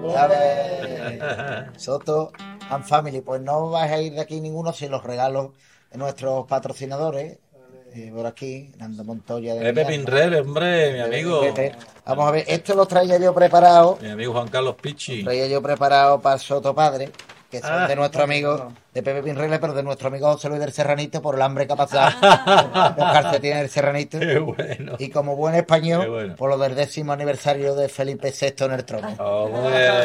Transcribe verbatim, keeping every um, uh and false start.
A ver, Soto and Family, pues no vais a ir de aquí ninguno sin los regalos de nuestros patrocinadores. Eh, por aquí, Nando Montoya de Pepe Villalba, Pinrel, hombre, mi Pepe, amigo. Pepe. Vamos a ver, esto lo traía yo preparado. Mi amigo Juan Carlos Lo Pichi. traía yo preparado para Soto Padre, que son Ah. de nuestro amigo, de Pepe Pinrele, pero de nuestro amigo José Luis del Serranito, por el hambre que ha pasado. Los calcetines del Serranito. Qué bueno. Y como buen español, Qué bueno. por lo del décimo aniversario de Felipe sexto en el trono. Hombre.